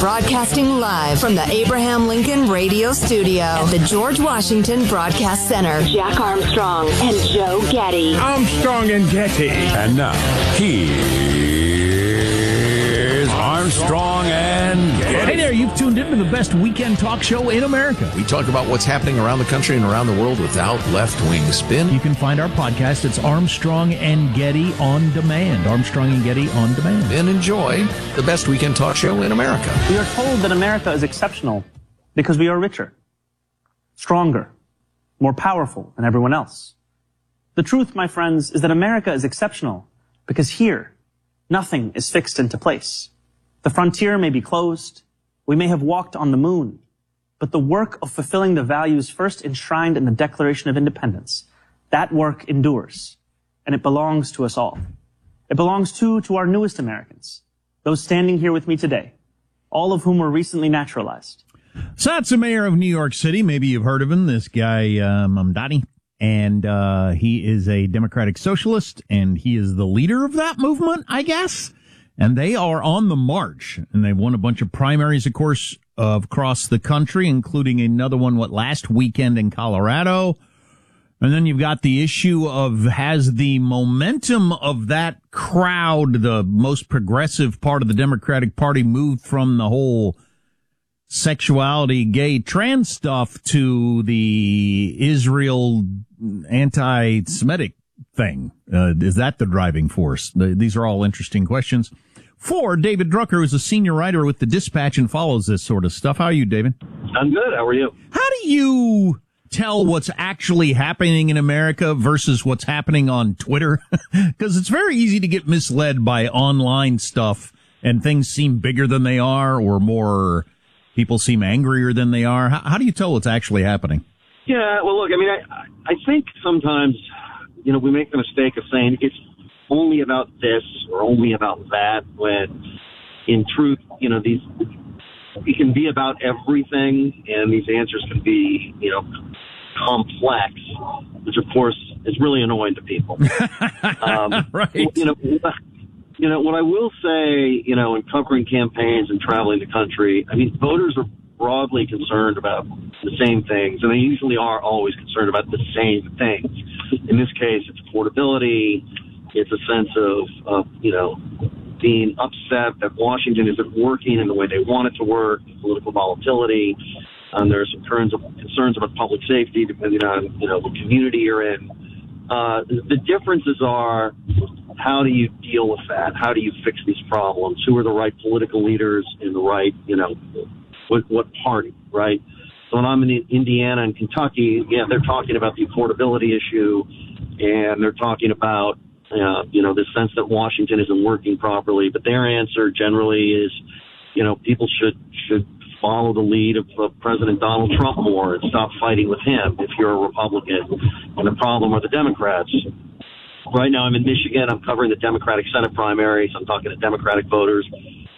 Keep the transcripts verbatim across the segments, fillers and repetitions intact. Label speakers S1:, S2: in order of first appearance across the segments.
S1: Broadcasting live from the Abraham Lincoln Radio Studio at the George Washington Broadcast Center. Jack Armstrong and Joe Getty.
S2: Armstrong and Getty.
S3: And now, here's Armstrong and Getty.
S2: Hey there, you've tuned into the best weekend talk show in America.
S4: We talk about what's happening around the country and around the world without left-wing spin.
S2: You can find our podcast. It's Armstrong and Getty On Demand. Armstrong and Getty On Demand.
S4: And enjoy the best weekend talk show in America.
S5: We are told that America is exceptional because we are richer, stronger, more powerful than everyone else. The truth, my friends, is that America is exceptional because here, nothing is fixed into place. The frontier may be closed. We may have walked on the moon. But the work of fulfilling the values first enshrined in the Declaration of Independence, that work endures, and it belongs to us all. It belongs, too, to our newest Americans, those standing here with me today, all of whom were recently naturalized.
S2: So that's the mayor of New York City. Maybe you've heard of him, this guy, uh, Mamdani. And uh he is a Democratic Socialist, and he is the leader of that movement, I guess. And they are on the march, and they've won a bunch of primaries, of course, uh, across the country, including another one, what, last weekend in Colorado. And then you've got the issue of, has the momentum of that crowd, the most progressive part of the Democratic Party, moved from the whole sexuality, gay, trans stuff to the Israel anti-Semitic thing? Uh, is that the driving force? The, these are all interesting questions. For David Drucker, who's a senior writer with the Dispatch and follows this sort of stuff. How are you, David?
S6: I'm good. How are you?
S2: How do you tell what's actually happening in America versus what's happening on Twitter? Because it's very easy to get misled by online stuff, and things seem bigger than they are, or more, people seem angrier than they are. How, how do you tell what's actually happening?
S6: Yeah, well, look, I mean, I, I think sometimes, you know, we make the mistake of saying it's only about this or only about that, when in truth, you know, these, it can be about everything, and these answers can be, you know, complex, which of course is really annoying to people. um,
S2: right.
S6: You know, you know, what I will say, you know, in covering campaigns and traveling the country, I mean, voters are broadly concerned about the same things, and they usually are always concerned about the same things. In this case, it's affordability. It's a sense of, of, you know, being upset that Washington isn't working in the way they want it to work, political volatility. Um, there are some concerns, concerns about public safety, depending on, you know, the community you're in. Uh, the differences are, how do you deal with that? How do you fix these problems? Who are the right political leaders in the right, you know, what, what party, right? So when I'm in Indiana and Kentucky, yeah, they're talking about the affordability issue, and they're talking about, uh, you know, the sense that Washington isn't working properly. But their answer generally is, you know, people should should follow the lead of, of President Donald Trump more and stop fighting with him if you're a Republican. And the problem are the Democrats. Right now I'm in Michigan. I'm covering the Democratic Senate primaries. I'm talking to Democratic voters.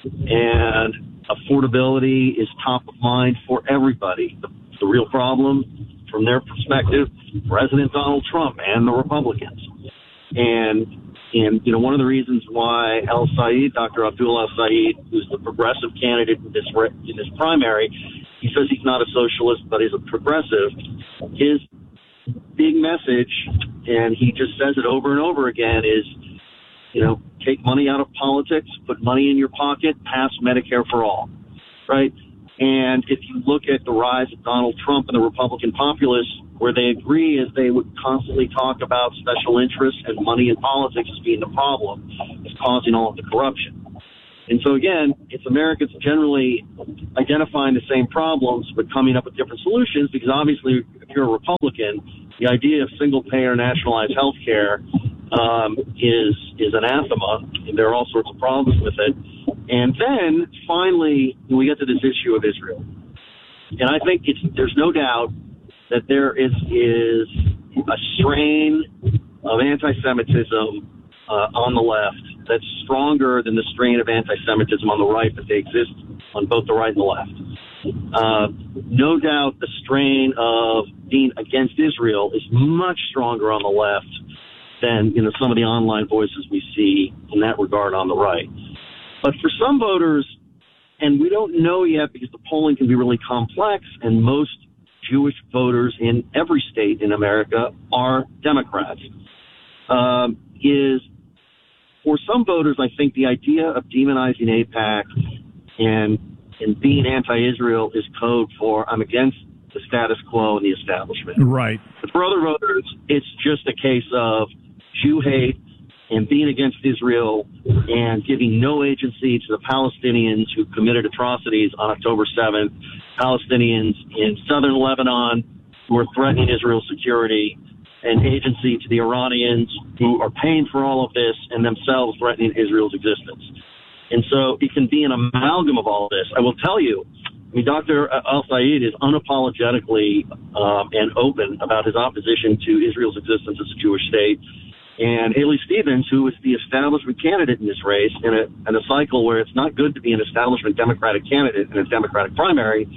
S6: And affordability is top of mind for everybody. The, the real problem, from their perspective, President Donald Trump and the Republicans. And, and you know, one of the reasons why El Said, Doctor Abdul El Said, who's the progressive candidate in this, in this primary, he says he's not a socialist, but he's a progressive. His big message, and he just says it over and over again, is, you know, take money out of politics, put money in your pocket, pass Medicare for all, right? And if you look at the rise of Donald Trump and the Republican populists, where they agree is they would constantly talk about special interests and money in politics as being the problem, is causing all of the corruption. And so again, it's Americans generally identifying the same problems, but coming up with different solutions, because obviously if you're a Republican, the idea of single-payer nationalized health care um, is, is anathema, and there are all sorts of problems with it. And then finally, we get to this issue of Israel. And I think it's, there's no doubt that there is, is a strain of anti-Semitism uh, on the left that's stronger than the strain of anti-Semitism on the right, but they exist on both the right and the left. Uh, no doubt the strain of being against Israel is much stronger on the left than, you know, some of the online voices we see in that regard on the right. But for some voters, and we don't know yet because the polling can be really complex, and most Jewish voters in every state in America are Democrats, um, is for some voters, I think the idea of demonizing AIPAC and, and being anti-Israel is code for I'm against the status quo and the establishment.
S2: Right.
S6: But for other voters, it's just a case of Jew hate and being against Israel and giving no agency to the Palestinians who committed atrocities on October seventh, Palestinians in southern Lebanon who are threatening Israel's security, and agency to the Iranians who are paying for all of this and themselves threatening Israel's existence. And so it can be an amalgam of all of this. I will tell you, I mean, Doctor Al-Sayed is unapologetically um, and open about his opposition to Israel's existence as a Jewish state. And Haley Stevens, who is the establishment candidate in this race, in a, in a cycle where it's not good to be an establishment Democratic candidate in a Democratic primary,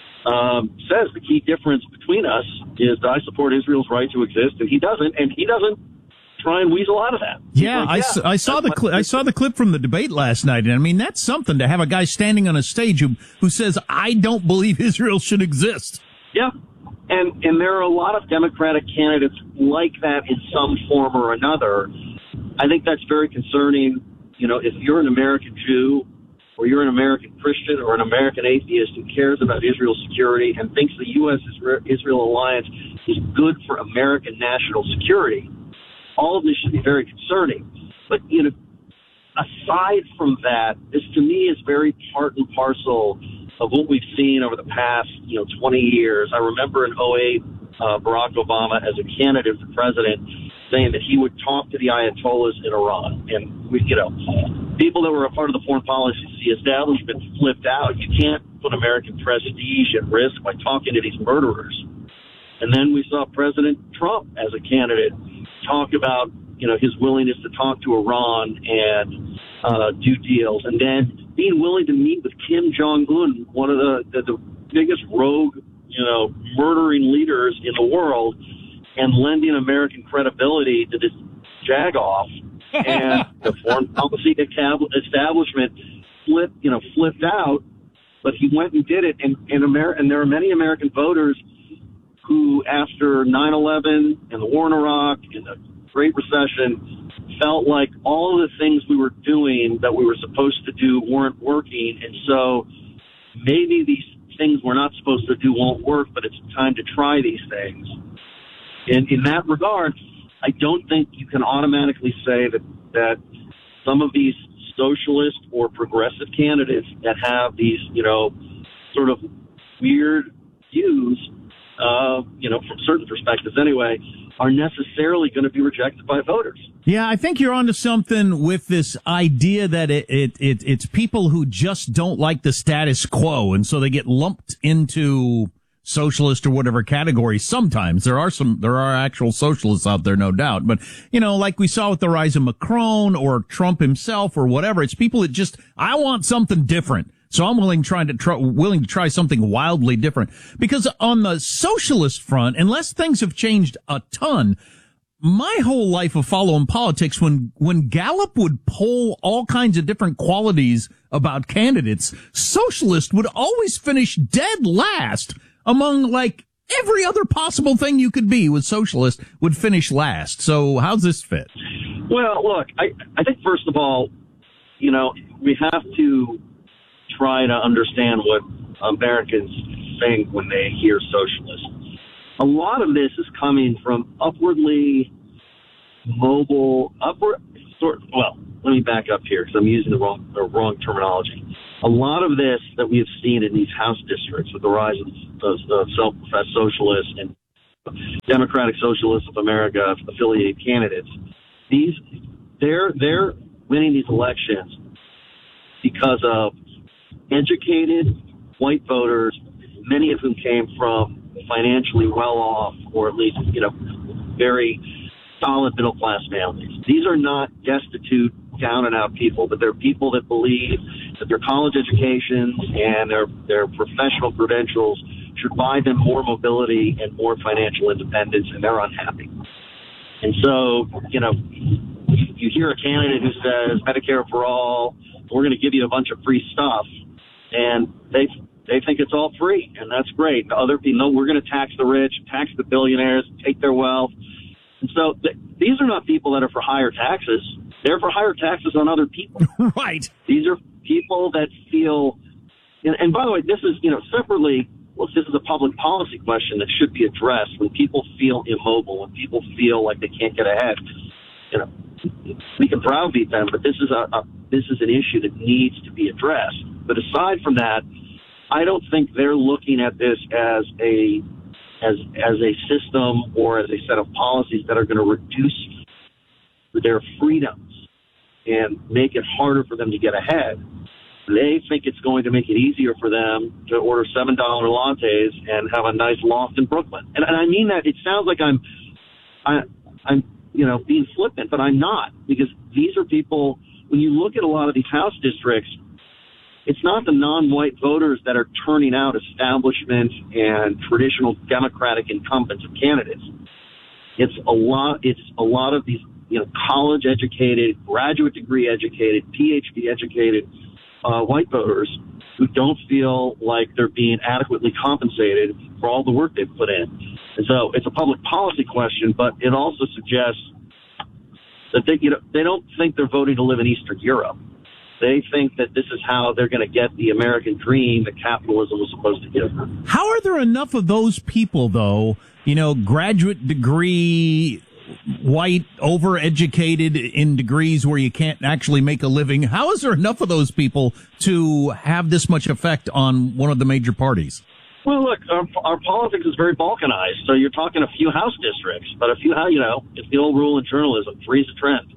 S6: um, says the key difference between us is that I support Israel's right to exist, and he doesn't, and he doesn't try and weasel out of that.
S2: Yeah,
S6: like,
S2: I,
S6: yeah
S2: s- I saw the cli- I saw the clip from the debate last night, and I mean that's something to have a guy standing on a stage who who says I don't believe Israel should exist.
S6: Yeah. And and there are a lot of Democratic candidates like that in some form or another. I think that's very concerning. You know, if you're an American Jew or you're an American Christian or an American atheist who cares about Israel's security and thinks the U S Israel alliance is good for American national security, all of this should be very concerning. But, you know, aside from that, this to me is very part and parcel of what we've seen over the past, you know, twenty years. I remember in oh eight, uh, Barack Obama, as a candidate for president, saying that he would talk to the Ayatollahs in Iran. And, we, you know, people that were a part of the foreign policy establishment flipped out. You can't put American prestige at risk by talking to these murderers. And then we saw President Trump as a candidate talk about, you know, his willingness to talk to Iran and uh, do deals. And then being willing to meet with Kim Jong-un, one of the, the, the biggest rogue, you know, murdering leaders in the world, and lending American credibility to this jagoff. And the foreign policy establishment flipped, you know, flipped out, but he went and did it. And, and, Amer- and there are many American voters who, after nine eleven and the war in Iraq and the Great Recession, felt like all of the things we were doing that we were supposed to do weren't working. And so maybe these things we're not supposed to do won't work, but it's time to try these things. And in that regard, I don't think you can automatically say that, that some of these socialist or progressive candidates that have these, you know, sort of weird views, uh, you know, from certain perspectives anyway, are necessarily going to be rejected by voters.
S2: Yeah, I think you're onto something with this idea that it, it, it it's people who just don't like the status quo, and so they get lumped into socialist or whatever category. Sometimes there are some, there are actual socialists out there, no doubt. But, you know, like we saw with the rise of Macron or Trump himself or whatever, it's people that just, I want something different. So I'm willing trying to try, willing to try something wildly different. Because on the socialist front, unless things have changed a ton, my whole life of following politics, when, when Gallup would poll all kinds of different qualities about candidates, socialist would always finish dead last among like every other possible thing you could be. With socialist would finish last. So how's this fit?
S6: Well, look, I, I think first of all, you know, we have to try to understand what Americans think when they hear socialist. A lot of this is coming from upwardly mobile, upward, sort. Well, let me back up here because I'm using the wrong, the wrong terminology. A lot of this that we have seen in these House districts with the rise of the self-professed socialists and Democratic Socialists of America affiliated candidates, these they're they're winning these elections because of educated white voters, many of whom came from financially well-off or at least, you know, very solid middle-class families. These are not destitute, down-and-out people, but they're people that believe that their college educations and their, their professional credentials should buy them more mobility and more financial independence, and they're unhappy. And so, you know, you hear a candidate who says Medicare for all, we're going to give you a bunch of free stuff, and they they think it's all free, and that's great. The other people, no, we're going to tax the rich, tax the billionaires, take their wealth. And so th- these are not people that are for higher taxes. They're for higher taxes on other people.
S2: Right.
S6: These are people that feel, and, and by the way, this is, you know, separately, well, this is a public policy question that should be addressed when people feel immobile, when people feel like they can't get ahead. You know, we can browbeat them, but this is a, a this is an issue that needs to be addressed. But aside from that, I don't think they're looking at this as a as as a system or as a set of policies that are going to reduce their freedoms and make it harder for them to get ahead. They think it's going to make it easier for them to order seven dollar lattes and have a nice loft in Brooklyn. And, and I mean that it sounds like I'm, I, I'm, you know, being flippant, but I'm not, because these are people. When you look at a lot of these House districts, it's not the non-white voters that are turning out establishment and traditional Democratic incumbents of candidates. It's a lot. It's a lot of these, you know, college-educated, graduate degree-educated, P H D-educated uh, white voters who don't feel like they're being adequately compensated for all the work they've put in. And so it's a public policy question, but it also suggests that they, you know, they don't think they're voting to live in Eastern Europe. They think that this is how they're going to get the American dream that capitalism was supposed to give them.
S2: How are there enough of those people, though, you know, graduate degree, white, overeducated in degrees where you can't actually make a living? How is there enough of those people to have this much effect on one of the major parties?
S6: Well, look, our, our politics is very balkanized. So you're talking a few House districts, but a few, you know, it's the old rule in journalism, freeze the trend.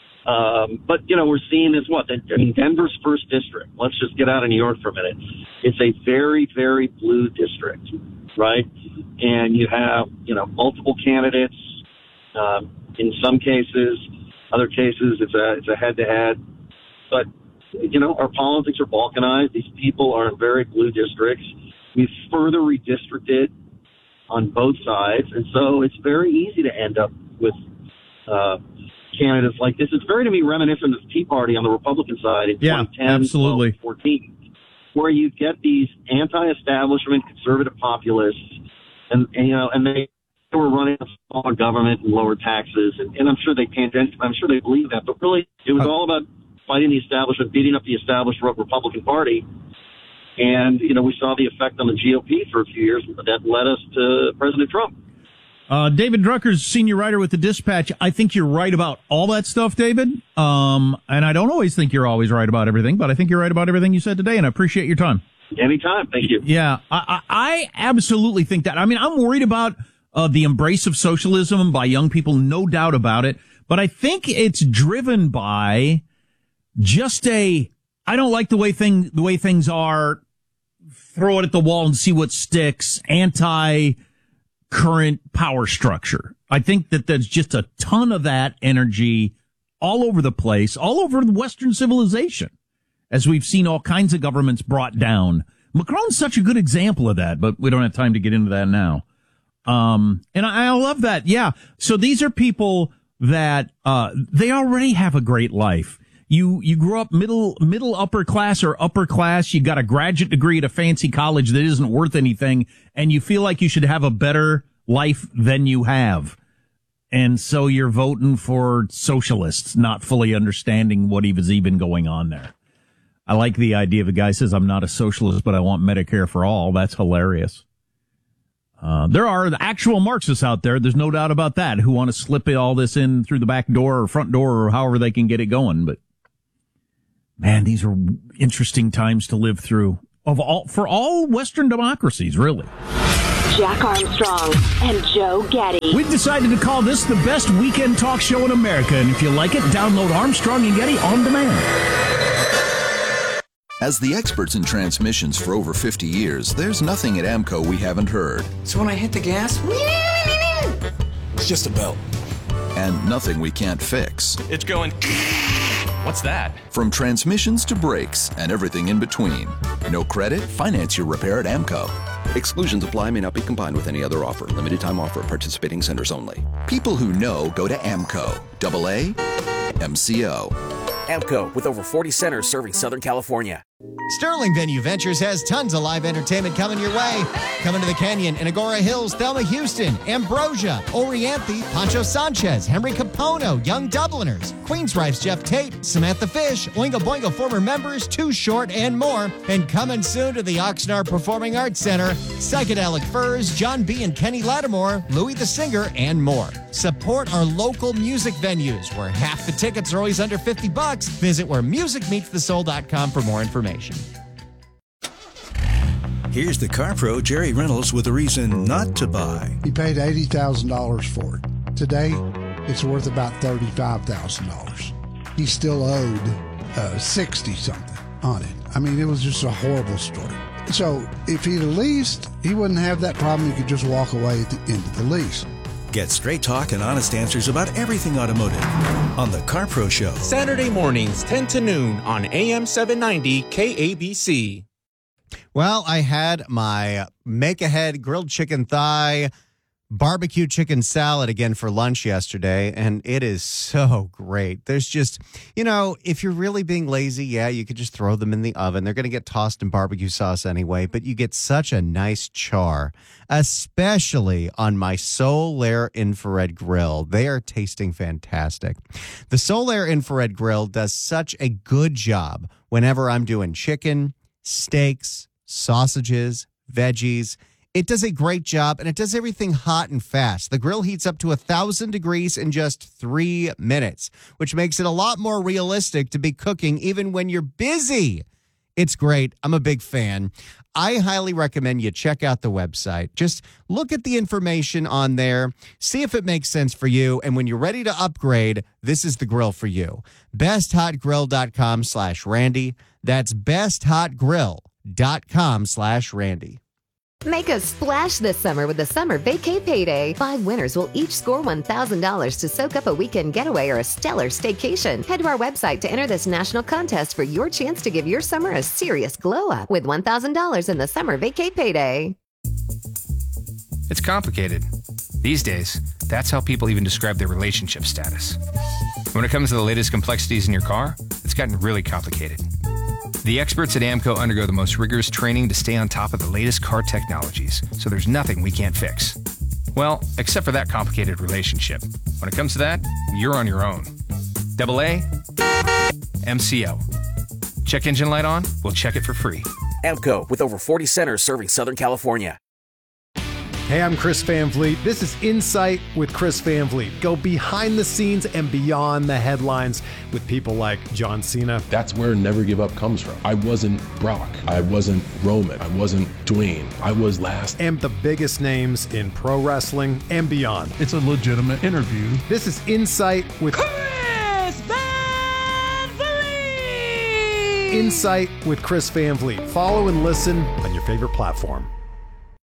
S6: Um, but, you know, we're seeing this, what, I mean, Denver's first district. Let's just get out of New York for a minute. It's a very, very blue district, right? And you have, you know, multiple candidates. Um, in some cases, other cases, it's a, it's a head-to-head. But, you know, our politics are balkanized. These people are in very blue districts. We've further redistricted on both sides. And so it's very easy to end up with, uh, candidates like this. It's very, to me, reminiscent of the Tea Party on the Republican side in
S2: yeah,
S6: twenty ten,
S2: absolutely.
S6: twelve, fourteen, where you get these anti-establishment conservative populists, and, and you know, and they were running a smaller government and lower taxes, and, and I'm sure they tangent, I'm sure they believe that, but really, it was all about fighting the establishment, beating up the established Republican Party. And, you know, we saw the effect on the G O P for a few years that led us to President Trump.
S2: Uh, David Drucker's senior writer with the Dispatch. I think you're right about all that stuff, David. Um, and I don't always think you're always right about everything, but I think you're right about everything you said today, and I appreciate your time.
S6: Anytime. Thank you.
S2: Yeah, I, I absolutely think that. I mean, I'm worried about uh, the embrace of socialism by young people, no doubt about it. But I think it's driven by just a, I don't like the way thing, the way things are, throw it at the wall and see what sticks, anti current power structure. I think that there's just a ton of that energy all over the place, all over the Western civilization, as we've seen all kinds of governments brought down. Macron's such a good example of that, but we don't have time to get into that now. Um, and I, I love that. Yeah. So these are people that, uh, they already have a great life. You, you grew up middle, middle upper class or upper class. You got a graduate degree at a fancy college that isn't worth anything, and you feel like you should have a better life than you have. And so you're voting for socialists, not fully understanding what was even going on there. I like the idea of a guy says, I'm not a socialist, but I want Medicare for all. That's hilarious. Uh, there are actual Marxists out there, there's no doubt about that, who want to slip all this in through the back door or front door or however they can get it going. But man, these are interesting times to live through of all, for all Western democracies, really.
S1: Jack Armstrong and Joe Getty.
S2: We've decided to call this the best weekend talk show in America. And if you like it, download Armstrong and Getty on demand.
S7: As the experts in transmissions for over fifty years, there's nothing at AMCO we haven't heard.
S8: So when I hit the gas,
S9: it's just a belt.
S7: And nothing we can't fix.
S9: It's going... What's that?
S7: From transmissions to brakes and everything in between. No credit? Finance your repair at AMCO.
S10: Exclusions apply, may not be combined with any other offer. Limited time offer at participating centers only.
S7: People who know go to AMCO. Double A M C O.
S11: AMCO, with over forty centers serving Southern California.
S8: Sterling Venue Ventures has tons of live entertainment coming your way. Coming to the Canyon in Agora Hills, Thelma Houston, Ambrosia, Orianthe, Pancho Sanchez, Henry Capono, Young Dubliners, Queensrife's Jeff Tate, Samantha Fish, Oingo Boingo former members, Too Short, and more. And coming soon to the Oxnard Performing Arts Center, Psychedelic Furs, John B. and Kenny Lattimore, Louis the Singer, and more. Support our local music venues where half the tickets are always under fifty bucks. Visit where music meets the soul dot com for more information.
S11: Here's the car pro, Jerry Reynolds, with a reason not to buy.
S12: He paid eighty thousand dollars for it. Today, it's worth about thirty-five thousand dollars. He still owed uh, sixty something on it. I mean, it was just a horrible story. So if he'd leased, he wouldn't have that problem. He could just walk away at the end of the lease.
S11: Get straight talk and honest answers about everything automotive on the Car Pro Show.
S13: Saturday mornings, ten to noon on A M seven ninety K A B C.
S8: Well, I had my make-ahead grilled chicken thigh barbecue chicken salad again for lunch yesterday, and it is so great. There's just, you know, if you're really being lazy, yeah, you could just throw them in the oven. They're going to get tossed in barbecue sauce anyway, but you get such a nice char, especially on my Solaire infrared grill. They are tasting fantastic. The Solaire infrared grill does such a good job whenever I'm doing chicken, steaks, sausages, veggies. It does a great job, and it does everything hot and fast. The grill heats up to one thousand degrees in just three minutes, which makes it a lot more realistic to be cooking even when you're busy. It's great. I'm a big fan. I highly recommend you check out the website. Just look at the information on there, see if it makes sense for you, and when you're ready to upgrade, this is the grill for you. best hot grill dot com slash Randy. That's best hot grill dot com slash Randy.
S14: Make a splash this summer with the Summer Vacay Payday. Five winners will each score one thousand dollars to soak up a weekend getaway or a stellar staycation. Head to our website to enter this national contest for your chance to give your summer a serious glow up with one thousand dollars in the Summer Vacay Payday.
S9: It's complicated. These days, that's how people even describe their relationship status. When it comes to the latest complexities in your car, it's gotten really complicated. The experts at AAMCO undergo the most rigorous training to stay on top of the latest car technologies, so there's nothing we can't fix. Well, except for that complicated relationship. When it comes to that, you're on your own. Double A, M C O. Check engine light on? We'll check it for free.
S15: AAMCO, with over forty centers serving Southern California.
S16: Hey, I'm Chris Van Vliet. This is Insight with Chris Van Vliet. Go behind the scenes and beyond the headlines with people like John Cena.
S17: That's where Never Give Up comes from. I wasn't Brock. I wasn't Roman. I wasn't Dwayne. I was last.
S16: And the biggest names in pro wrestling and beyond.
S18: It's a legitimate interview.
S16: This is Insight with
S19: Chris Van Vliet.
S16: Insight with Chris Van Vliet. Follow and listen on your favorite platform.